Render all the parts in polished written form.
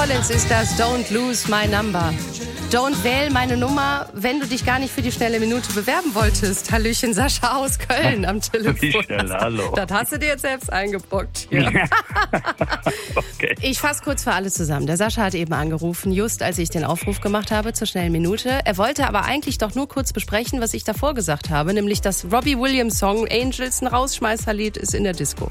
Collins ist das, Don't Lose My Number. Don't wähl meine Nummer, wenn du dich gar nicht für die schnelle Minute bewerben wolltest. Hallöchen, Sascha aus Köln am Telefon. Wie schnell, hallo. Das hast du dir jetzt selbst eingebrockt hier. Okay. Ich fasse kurz für alle zusammen. Der Sascha hat eben angerufen, just als ich den Aufruf gemacht habe zur schnellen Minute. Er wollte aber eigentlich doch nur kurz besprechen, was ich davor gesagt habe, nämlich das Robbie Williams Song Angels, ein Rausschmeißerlied, ist in der Disco.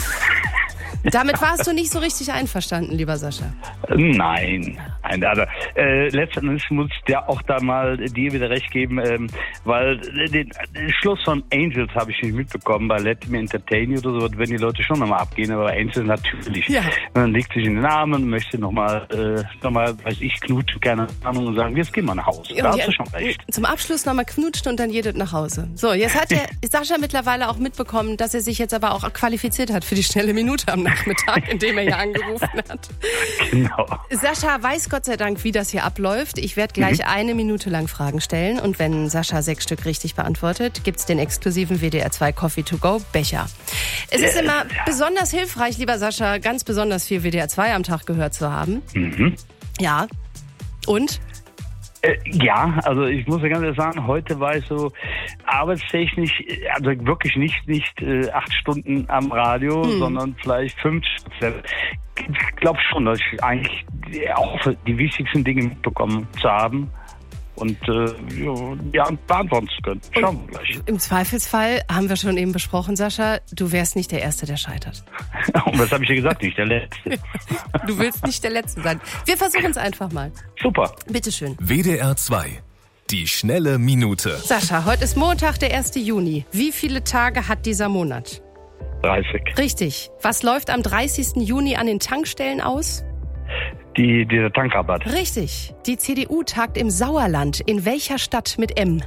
Damit warst du nicht so richtig einverstanden, lieber Sascha. Nein. Also, letztendlich muss ich ja auch da mal dir wieder recht geben, weil den Schluss von Angels habe ich nicht mitbekommen, bei Let Me Entertain You oder so, wenn die Leute schon nochmal abgehen, aber Angels natürlich. Ja. Man legt sich in den Armen, möchte nochmal, weiß ich, knutschen, keine Ahnung, und sagen, jetzt gehen wir nach Hause. Ja, da hast du schon recht. Zum Abschluss nochmal knutschen und dann jedet nach Hause. So, jetzt hat der Sascha mittlerweile auch mitbekommen, dass er sich jetzt aber auch qualifiziert hat für die schnelle Minute am Nachmittag, in dem er ja angerufen hat. Genau. Sascha weiß Gott sei Dank, wie das hier abläuft. Ich werde gleich 1 Minute lang Fragen stellen und wenn Sascha 6 Stück richtig beantwortet, gibt's den exklusiven WDR 2 Coffee to go Becher. Es ist immer besonders hilfreich, lieber Sascha, ganz besonders viel WDR 2 am Tag gehört zu haben. Mhm. Ja. Und? Ja, also ich muss ja ganz ehrlich sagen, heute war ich so arbeitstechnisch, also wirklich nicht 8 Stunden am Radio, sondern vielleicht 5. Ich glaube schon, dass ich eigentlich auch die wichtigsten Dinge mitbekommen zu haben und beantworten zu können. Schauen wir gleich. Im Zweifelsfall, haben wir schon eben besprochen, Sascha, du wärst nicht der Erste, der scheitert. Und was habe ich dir gesagt? Nicht der Letzte. Du willst nicht der Letzte sein. Wir versuchen es einfach mal. Super. Bitteschön. WDR 2. Die schnelle Minute. Sascha, heute ist Montag, der 1. Juni. Wie viele Tage hat dieser Monat? 30. Richtig. Was läuft am 30. Juni an den Tankstellen aus? Dieser Tankrabatt. Richtig. Die CDU tagt im Sauerland. In welcher Stadt mit M?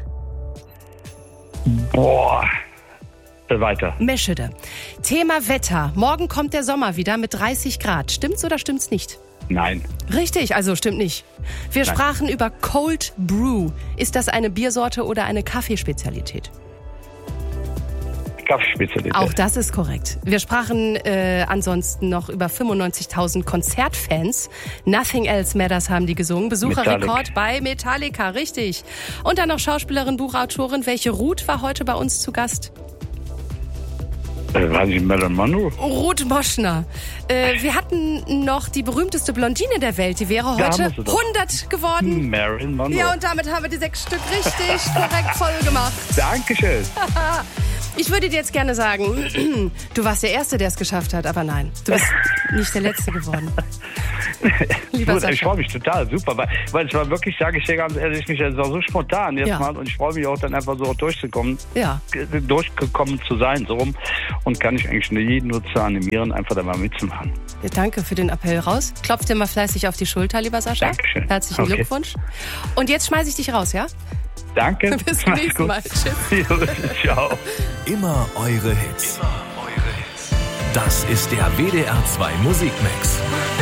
Boah. Weiter. Meschede. Thema Wetter. Morgen kommt der Sommer wieder mit 30 Grad. Stimmt's oder stimmt's nicht? Nein. Richtig, also stimmt nicht. Wir sprachen über Cold Brew. Ist das eine Biersorte oder eine Kaffeespezialität? Kaffeespezialität. Auch das ist korrekt. Wir sprachen ansonsten noch über 95.000 Konzertfans. Nothing Else Matters haben die gesungen. Besucherrekord bei Metallica, richtig. Und dann noch Schauspielerin, Buchautorin. Welche Ruth war heute bei uns zu Gast? Weiß ich, Marilyn Monroe? Ruth Moschner. Wir hatten noch die berühmteste Blondine der Welt. Die wäre heute 100 geworden. Marilyn Monroe. Ja, und damit haben wir die 6 Stück richtig korrekt voll gemacht. Dankeschön. Ich würde dir jetzt gerne sagen, du warst der Erste, der es geschafft hat, aber nein, du bist nicht der Letzte geworden. Lieber Sascha. Ich freue mich total, super, weil es war wirklich, sage ich dir ganz ehrlich, es war so spontan jetzt mal und ich freue mich auch dann einfach so durchgekommen zu sein, so rum, und kann ich eigentlich jeden nur zu animieren, einfach da mal mitzumachen. Ja, danke für den Appell raus. Klopf dir mal fleißig auf die Schulter, lieber Sascha. Dankeschön. Herzlichen Glückwunsch. Und jetzt schmeiße ich dich raus, ja? Danke. Bis zum nächsten Mal. Tschüss. Ciao. Immer eure Hits. Das ist der WDR 2 Musikmix.